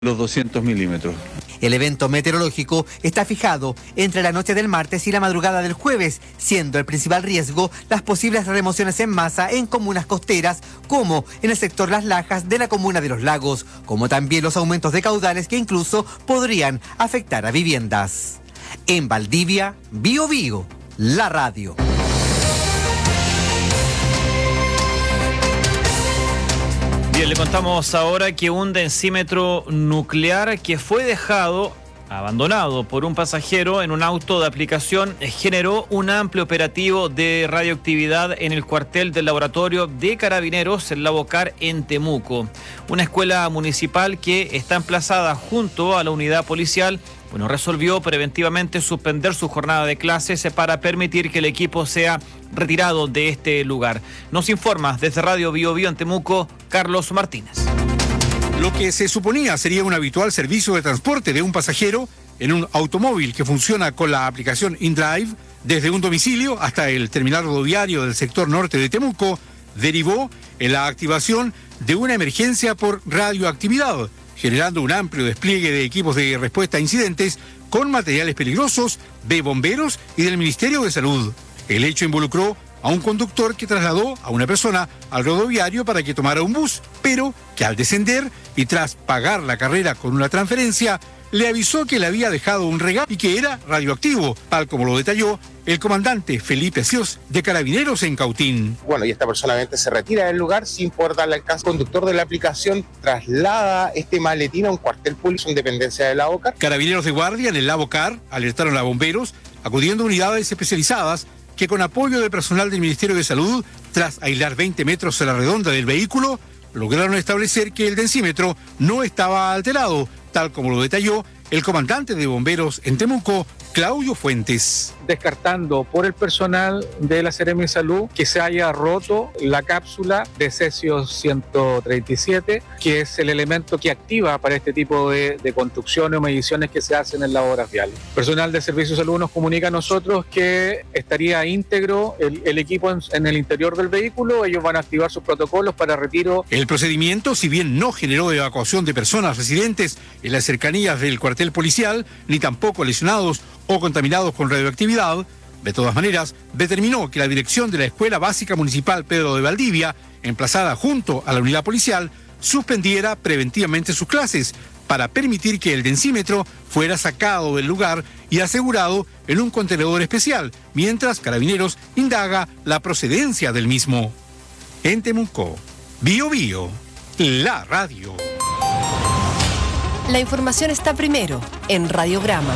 los 200 milímetros. El evento meteorológico está fijado entre la noche del martes y la madrugada del jueves, siendo el principal riesgo las posibles remociones en masa en comunas costeras, como en el sector Las Lajas de la comuna de Los Lagos, como también los aumentos de caudales que incluso podrían afectar a viviendas. En Valdivia, Bío Bío, la radio. Bien, le contamos ahora que un densímetro nuclear que fue abandonado por un pasajero en un auto de aplicación generó un amplio operativo de radioactividad en el cuartel del laboratorio de Carabineros en Lavocar, en Temuco. Una escuela municipal que está emplazada junto a la unidad policial, resolvió preventivamente suspender su jornada de clases para permitir que el equipo sea retirado de este lugar. Nos informa desde Radio Bío Bío en Temuco, Carlos Martínez. Lo que se suponía sería un habitual servicio de transporte de un pasajero en un automóvil que funciona con la aplicación InDrive desde un domicilio hasta el terminal rodoviario del sector norte de Temuco, derivó en la activación de una emergencia por radioactividad, generando un amplio despliegue de equipos de respuesta a incidentes con materiales peligrosos de bomberos y del Ministerio de Salud. El hecho involucró a un conductor que trasladó a una persona al rodoviario para que tomara un bus, pero que al descender y tras pagar la carrera con una transferencia, le avisó que le había dejado un regalo y que era radioactivo, tal como lo detalló el comandante Felipe Sios de Carabineros en Cautín. Y esta persona se retira del lugar sin poder darle alcance. El conductor de la aplicación traslada este maletín a un cuartel público en dependencia de Lavocar. Carabineros de guardia en el Lavocar alertaron a bomberos, acudiendo a unidades especializadas que con apoyo del personal del Ministerio de Salud, tras aislar 20 metros a la redonda del vehículo, lograron establecer que el densímetro no estaba alterado, tal como lo detalló el comandante de bomberos en Temuco, Claudio Fuentes. Descartando por el personal de la Seremi de Salud que se haya roto la cápsula de cesio 137, que es el elemento que activa para este tipo de construcciones o mediciones que se hacen en las obras viales. Personal de Servicio de Salud nos comunica a nosotros que estaría íntegro el equipo en el interior del vehículo. Ellos van a activar sus protocolos para retiro. El procedimiento, si bien no generó evacuación de personas residentes en las cercanías del cuartel policial, ni tampoco lesionados o contaminados con radioactividad, de todas maneras, determinó que la dirección de la Escuela Básica Municipal Pedro de Valdivia, emplazada junto a la unidad policial, suspendiera preventivamente sus clases para permitir que el densímetro fuera sacado del lugar y asegurado en un contenedor especial, mientras Carabineros indaga la procedencia del mismo. En Temuco, Bío Bío, la radio. La información está primero en Radiograma.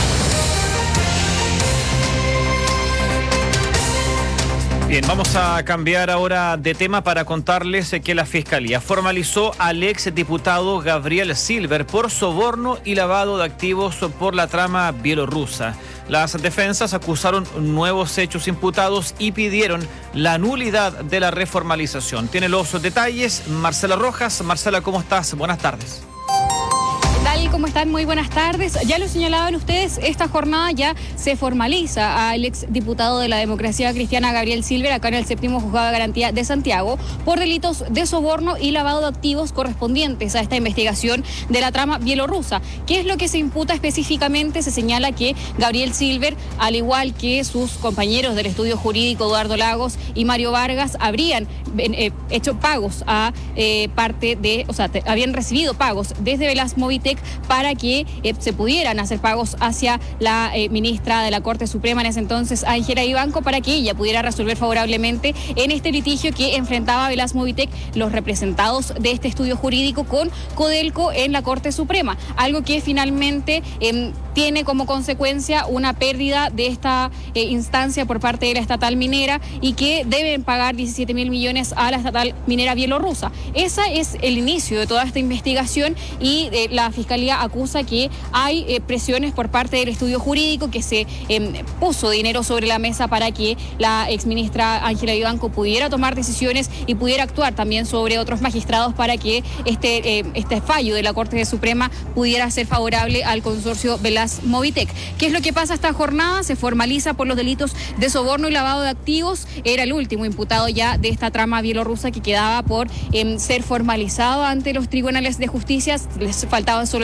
Bien, vamos a cambiar ahora de tema para contarles que la Fiscalía formalizó al exdiputado Gabriel Silver por soborno y lavado de activos por la trama bielorrusa. Las defensas acusaron nuevos hechos imputados y pidieron la nulidad de la reformalización. Tiene los detalles Marcela Rojas. Marcela, ¿cómo estás? Buenas tardes. ¿Cómo están? Muy buenas tardes. Ya lo señalaban ustedes, esta jornada ya se formaliza al exdiputado de la Democracia Cristiana Gabriel Silver acá en el 7º Juzgado de Garantía de Santiago por delitos de soborno y lavado de activos correspondientes a esta investigación de la trama bielorrusa. ¿Qué es lo que se imputa específicamente? Se señala que Gabriel Silver, al igual que sus compañeros del estudio jurídico Eduardo Lagos y Mario Vargas, habrían hecho pagos a habían recibido pagos desde Velas Movitec para que se pudieran hacer pagos hacia la ministra de la Corte Suprema en ese entonces, Ángela Vivanco, para que ella pudiera resolver favorablemente en este litigio que enfrentaba Velas Movitec, los representados de este estudio jurídico con Codelco en la Corte Suprema, algo que finalmente tiene como consecuencia una pérdida de esta instancia por parte de la estatal minera y que deben pagar 17.000 millones a la estatal minera bielorrusa. Ese es el inicio de toda esta investigación y la Fiscalía acusa que hay presiones por parte del estudio jurídico, que se puso dinero sobre la mesa para que la exministra Ángela Vivanco pudiera tomar decisiones y pudiera actuar también sobre otros magistrados para que este fallo de la Corte Suprema pudiera ser favorable al consorcio Velas Movitec. ¿Qué es lo que pasa esta jornada? Se formaliza por los delitos de soborno y lavado de activos. Era el último imputado ya de esta trama rama bielorrusa que quedaba por ser formalizado ante los tribunales de justicia. Les faltaban solo